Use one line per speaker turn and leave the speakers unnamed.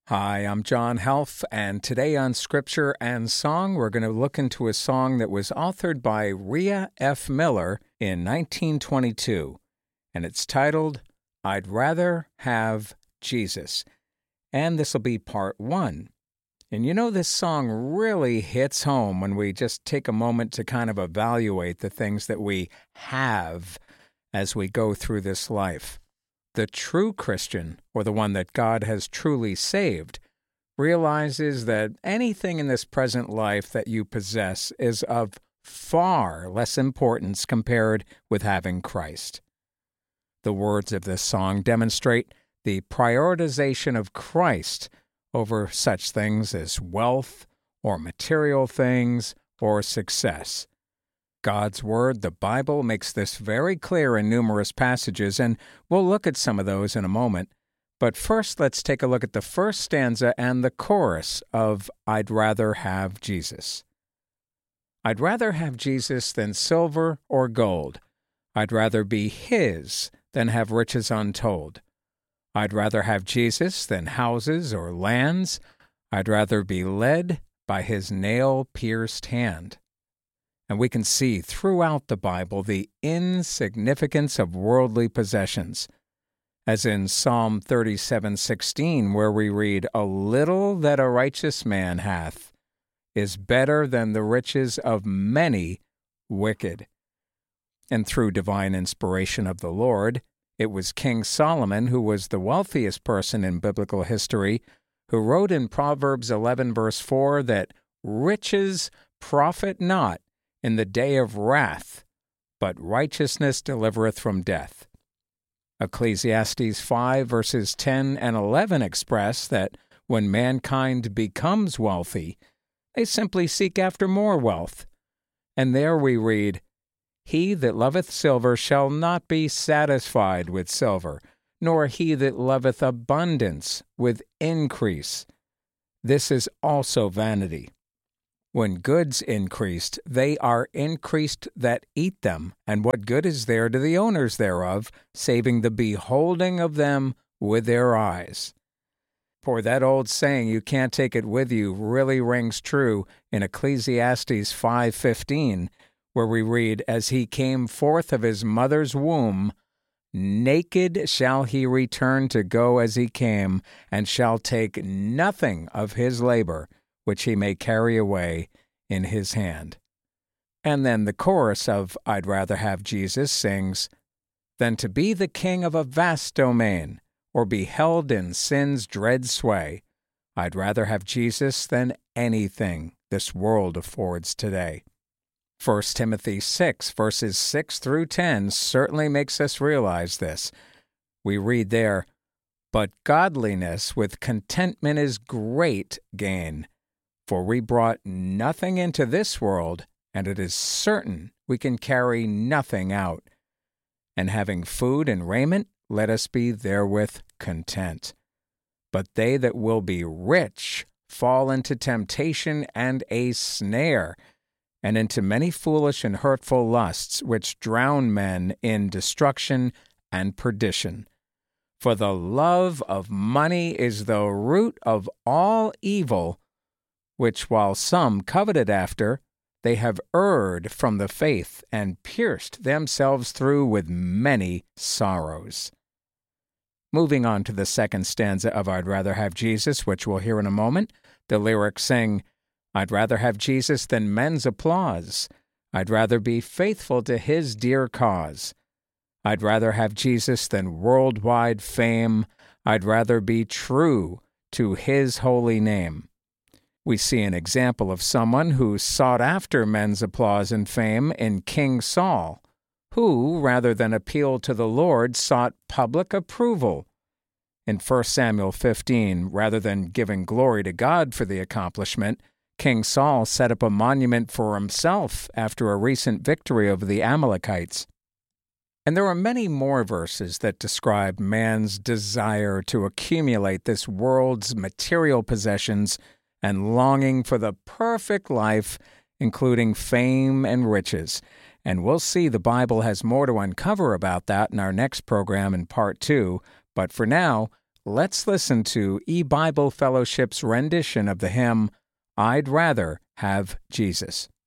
Hi, I'm John Helf, and today on Scripture and Song, we're going to look into a song that was authored by Rhea F. Miller in 1922, and it's titled, I'd Rather Have Jesus. And this will be part one. And you know, this song really hits home when we just take a moment to kind of evaluate the things that we have as we go through this life. The true Christian, or the one that God has truly saved, realizes that anything in this present life that you possess is of far less importance compared with having Christ. The words of this song demonstrate the prioritization of Christ over such things as wealth or material things or success. God's Word, the Bible, makes this very clear in numerous passages, and we'll look at some of those in a moment. But first, let's take a look at the first stanza and the chorus of I'd Rather Have Jesus. I'd rather have Jesus than silver or gold. I'd rather be His than have riches untold. I'd rather have Jesus than houses or lands. I'd rather be led by His nail-pierced hand. And we can see throughout the Bible the insignificance of worldly possessions, as in Psalm 37:16, where we read, A little that a righteous man hath is better than the riches of many wicked. And through divine inspiration of the Lord, it was King Solomon, who was the wealthiest person in biblical history, who wrote in Proverbs 11, verse 4, that riches profit not in the day of wrath, but righteousness delivereth from death. Ecclesiastes 5 verses 10 and 11 express that when mankind becomes wealthy, they simply seek after more wealth. And there we read, He that loveth silver shall not be satisfied with silver, nor he that loveth abundance with increase. This is also vanity. When goods increased, they are increased that eat them, and what good is there to the owners thereof, saving the beholding of them with their eyes? For that old saying, you can't take it with you, really rings true in Ecclesiastes 5:15, where we read, As he came forth of his mother's womb, naked shall he return to go as he came, and shall take nothing of his labor, which he may carry away in his hand. And then the chorus of I'd Rather Have Jesus sings, Than to be the king of a vast domain, or be held in sin's dread sway, I'd rather have Jesus than anything this world affords today. 1 Timothy 6, verses 6 through 10 certainly makes us realize this. We read there, But godliness with contentment is great gain. For we brought nothing into this world, and it is certain we can carry nothing out. And having food and raiment, let us be therewith content. But they that will be rich fall into temptation and a snare, and into many foolish and hurtful lusts, which drown men in destruction and perdition. For the love of money is the root of all evil, which while some coveted after, they have erred from the faith and pierced themselves through with many sorrows. Moving on to the second stanza of I'd Rather Have Jesus, which we'll hear in a moment, the lyrics sing, I'd rather have Jesus than men's applause. I'd rather be faithful to His dear cause. I'd rather have Jesus than worldwide fame. I'd rather be true to His holy name. We see an example of someone who sought after men's applause and fame in King Saul, who, rather than appeal to the Lord, sought public approval. In 1 Samuel 15, rather than giving glory to God for the accomplishment, King Saul set up a monument for himself after a recent victory over the Amalekites. And there are many more verses that describe man's desire to accumulate this world's material possessions and longing for the perfect life, including fame and riches. And we'll see the Bible has more to uncover about that in our next program in Part 2. But for now, let's listen to E-Bible Fellowship's rendition of the hymn, I'd Rather Have Jesus.